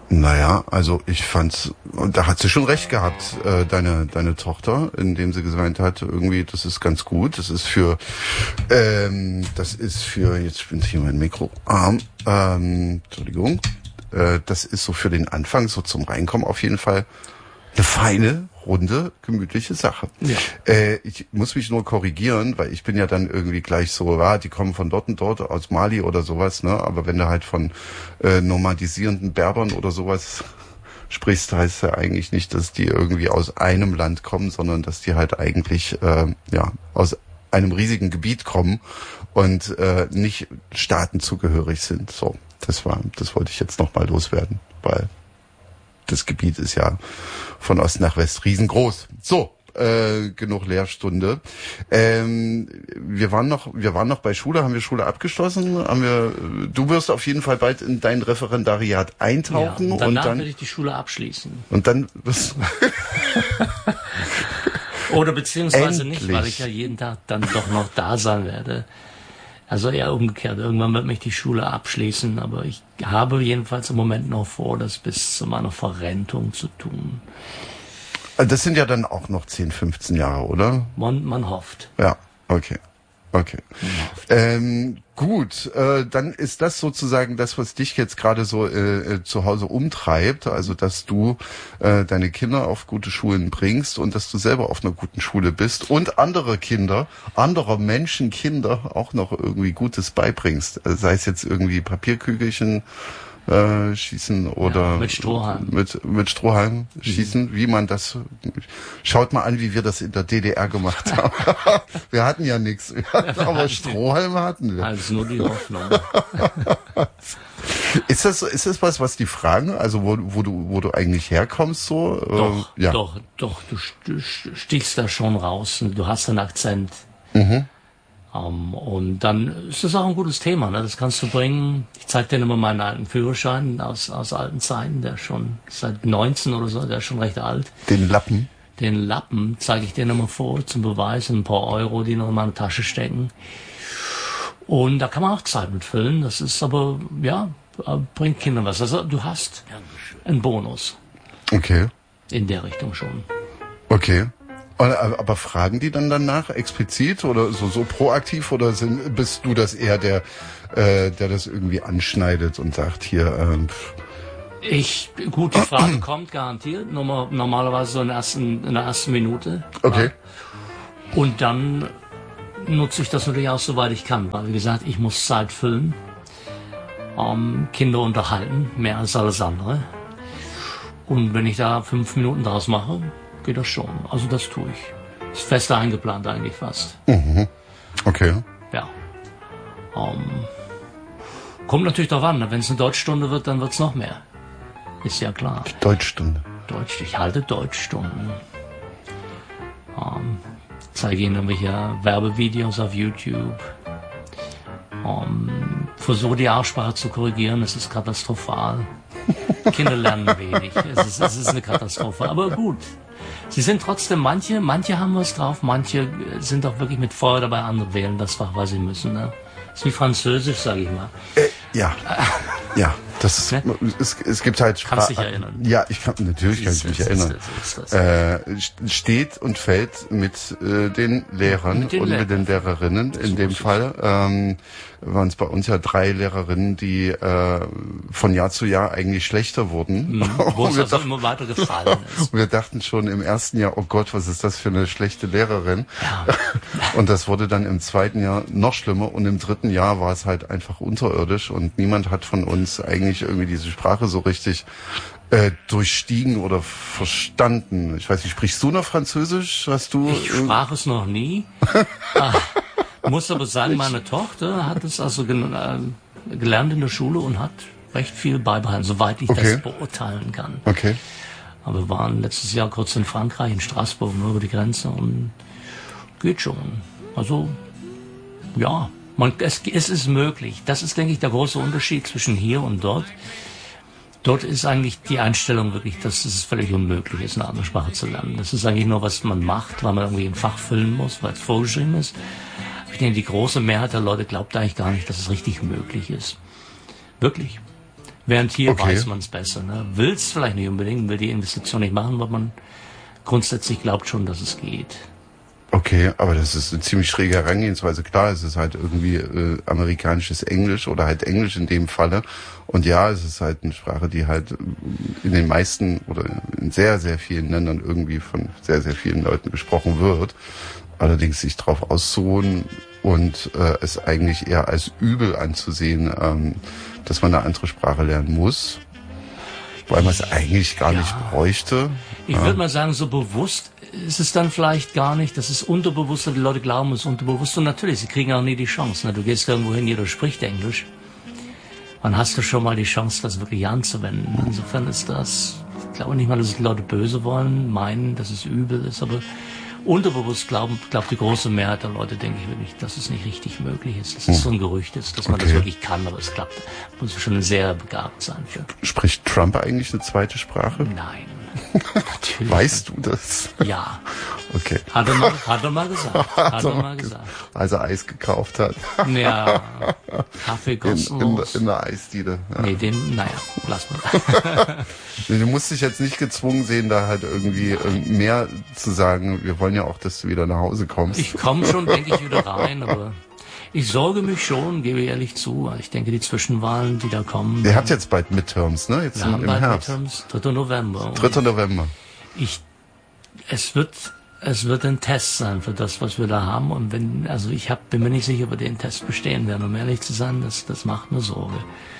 Naja, also ich fand's, und da hat sie schon recht gehabt, deine Tochter, indem sie gesagt hat, irgendwie, das ist ganz gut, das ist für, jetzt spinnt hier mein Mikroarm, Entschuldigung, das ist so für den Anfang, so zum Reinkommen auf jeden Fall eine feine, runde, gemütliche Sache. Ja. Ich muss mich nur korrigieren, weil ich bin ja dann irgendwie gleich so, die kommen von dort und dort, aus Mali oder sowas, ne? Aber wenn du halt von nomadisierenden Berbern oder sowas sprichst, heißt ja eigentlich nicht, dass die irgendwie aus einem Land kommen, sondern dass die halt eigentlich aus einem riesigen Gebiet kommen und nicht staatenzugehörig sind. So, das wollte ich jetzt nochmal loswerden, weil das Gebiet ist ja von Ost nach West riesengroß. So, genug Lehrstunde. Wir waren noch bei Schule, haben wir Schule abgeschlossen? Du wirst auf jeden Fall bald in dein Referendariat eintauchen. Ja, danach werde ich die Schule abschließen. Und dann wirst Oder beziehungsweise Endlich. nicht, weil ich ja jeden Tag dann doch noch da sein werde. Also eher umgekehrt. Irgendwann wird mich die Schule abschließen, aber ich habe jedenfalls im Moment noch vor, das bis zu meiner Verrentung zu tun. Das sind ja dann auch noch 10, 15 Jahre, oder? Man hofft. Ja, okay. Gut, dann ist das sozusagen das, was dich jetzt gerade so zu Hause umtreibt, also dass du deine Kinder auf gute Schulen bringst und dass du selber auf einer guten Schule bist und andere Menschenkinder auch noch irgendwie Gutes beibringst, sei es jetzt irgendwie Papierkügelchen schießen oder mit Strohhalm. Mit Strohhalm schießen, wie man das, schaut mal an, wie wir das in der DDR gemacht haben. Wir hatten ja nichts, aber Strohhalme hatten wir. Also nur die Hoffnung. Ist das was die fragen, also wo du eigentlich herkommst so? Doch, du stichst da schon raus, du hast einen Akzent. Mhm. Und dann ist das auch ein gutes Thema, ne? Das kannst du bringen. Ich zeige dir immer meinen alten Führerschein aus alten Zeiten, der schon seit 19 oder so, der ist schon recht alt. Den Lappen zeige ich dir immer vor zum Beweis, ein paar Euro, die noch in meine Tasche stecken. Und da kann man auch Zeit mitfüllen. Das ist aber, bringt Kindern was. Also du hast einen Bonus. Okay. In der Richtung schon. Okay. Aber fragen die dann danach explizit oder so proaktiv oder bist du das eher der das irgendwie anschneidet und sagt hier die Frage kommt garantiert, normalerweise so in der ersten Minute. Okay. Und dann nutze ich das natürlich auch, soweit ich kann, weil wie gesagt, ich muss Zeit füllen, Kinder unterhalten, mehr als alles andere. Und wenn ich da 5 Minuten draus mache, geht das schon. Also das tue ich. Ist fest eingeplant eigentlich fast. Mhm. Okay. Ja. Kommt natürlich darauf an, wenn es eine Deutschstunde wird, dann wird es noch mehr. Ist ja klar. Deutschstunde. Ich halte Deutschstunden. Zeige Ihnen irgendwelche Werbevideos auf YouTube. Versuche die Aussprache zu korrigieren, es ist katastrophal. Kinder lernen wenig. Es ist eine Katastrophe. Aber gut. Sie sind trotzdem, manche haben was drauf, manche sind auch wirklich mit Feuer dabei, andere wählen das Fach, weil sie müssen. Ne? Das ist wie Französisch, sage ich mal. Ja. Das ist, es gibt halt Kannst dich erinnern? Ja, natürlich kann ich mich erinnern. Steht und fällt mit den Lehrern mit den Lehrerinnen. In dem Fall waren es bei uns ja 3 Lehrerinnen, die von Jahr zu Jahr eigentlich schlechter wurden. Wo es also immer weiter gefallen ist. Und wir dachten schon im ersten Jahr, oh Gott, was ist das für eine schlechte Lehrerin? Ja. Und das wurde dann im zweiten Jahr noch schlimmer und im dritten Jahr war es halt einfach unterirdisch und niemand hat von uns eigentlich irgendwie diese Sprache so richtig durchstiegen oder verstanden. Ich weiß nicht, sprichst du noch Französisch? Ich sprach es noch nie. Muss aber sagen, meine Tochter hat es also gelernt in der Schule und hat recht viel beibehalten, soweit ich das beurteilen kann. Okay. Aber wir waren letztes Jahr kurz in Frankreich, in Straßburg, nur über die Grenze und geht schon. Also, ja, es ist möglich. Das ist, denke ich, der große Unterschied zwischen hier und dort. Dort ist eigentlich die Einstellung wirklich, dass es völlig unmöglich ist, eine andere Sprache zu lernen. Das ist eigentlich nur, was man macht, weil man irgendwie ein Fach füllen muss, weil es vorgeschrieben ist. Ich denke, die große Mehrheit der Leute glaubt eigentlich gar nicht, dass es richtig möglich ist. Wirklich. Während hier weiß man es besser. Ne? Will es vielleicht nicht unbedingt, will die Investition nicht machen, aber man grundsätzlich glaubt schon, dass es geht. Okay, aber das ist eine ziemlich schräge Herangehensweise. Klar, es ist halt irgendwie amerikanisches Englisch oder halt Englisch in dem Falle. Und ja, es ist halt eine Sprache, die halt in den meisten oder in sehr, sehr vielen Ländern irgendwie von sehr, sehr vielen Leuten gesprochen wird. Allerdings sich darauf auszuruhen und es eigentlich eher als übel anzusehen, dass man eine andere Sprache lernen muss, weil man es eigentlich gar nicht bräuchte. Ich würde mal sagen, so bewusst ist es dann vielleicht gar nicht. Das ist unterbewusst, die Leute glauben, es ist unterbewusst. Und natürlich, sie kriegen auch nie die Chance. Ne? Du gehst irgendwo hin, jeder spricht Englisch. Dann hast du schon mal die Chance, das wirklich anzuwenden. Insofern ist das, ich glaube nicht mal, dass die Leute böse wollen, meinen, dass es übel ist, aber unterbewusst glaubt die große Mehrheit der Leute, denke ich wirklich, dass es nicht richtig möglich ist. Dass es so ein Gerücht ist, dass man das wirklich kann, aber es klappt. Man muss schon sehr begabt sein für. Spricht Trump eigentlich eine zweite Sprache? Nein. Natürlich. Weißt du das? Ja. Okay. Hat er mal gesagt. Als er Eis gekauft hat. Ja. Kaffee kostenlos. In der Eisdiele. Ja. Nee, lass mal. Du musst dich jetzt nicht gezwungen sehen, da halt irgendwie mehr zu sagen. Wir wollen ja auch, dass du wieder nach Hause kommst. Ich komme schon, denke ich, wieder rein, aber ich sorge mich schon, gebe ehrlich zu. Ich denke, die Zwischenwahlen, die da kommen. Ihr habt jetzt bald Midterms, ne? Jetzt im Herbst. Midterms, 3. November. 3. November. Es wird ein Test sein für das, was wir da haben. Und bin mir nicht sicher, ob wir den Test bestehen werden. Um ehrlich zu sein, das macht mir Sorge.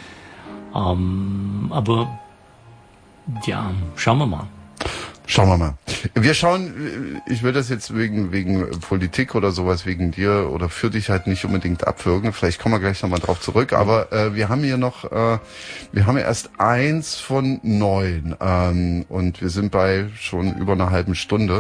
Aber ja, schauen wir mal. Schauen wir mal. Wir schauen, ich will das jetzt wegen Politik oder sowas, wegen dir oder für dich halt nicht unbedingt abwürgen. Vielleicht kommen wir gleich nochmal drauf zurück. Aber wir haben hier noch, wir haben ja erst 1 von 9 und wir sind bei schon über einer halben Stunde.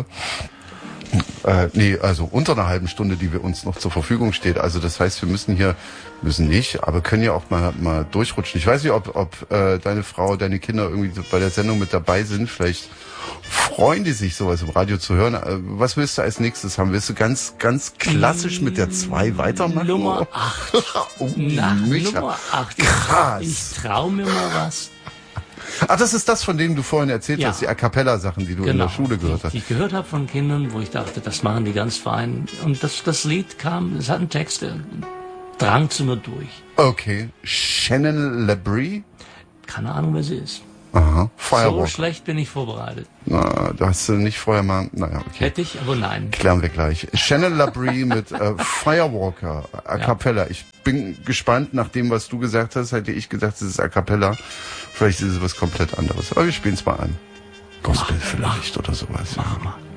Also unter einer halben Stunde, die wir uns noch zur Verfügung steht. Also das heißt, wir müssen nicht, aber können ja auch mal durchrutschen. Ich weiß nicht, ob deine Frau, deine Kinder irgendwie bei der Sendung mit dabei sind. Vielleicht freuen die sich, sowas im Radio zu hören. Was willst du als nächstes haben? Willst du ganz klassisch mit der 2 weitermachen? Nummer 8. Nummer 8. Krass. Ich trau mir mal was. Ach, das ist das, von dem du vorhin erzählt hast, die A Cappella Sachen, die du in der Schule gehört hast. Die ich gehört habe von Kindern, wo ich dachte, das machen die ganz fein. Und das Lied kam, es hat einen Text, der drang zu mir durch. Okay. Shannon LaBrie? Keine Ahnung, wer sie ist. Aha. Firewalker. So schlecht bin ich vorbereitet. Na, da hast du nicht vorher mal, naja, okay. Hätte ich, aber nein. Klären wir gleich. Shannon LaBrie mit Firewalker, A Cappella. Ich bin gespannt, nach dem, was du gesagt hast, hätte ich gesagt, es ist A Cappella. Vielleicht ist es was komplett anderes. Aber wir spielen es mal an. Gospel vielleicht oder sowas. Mach mal.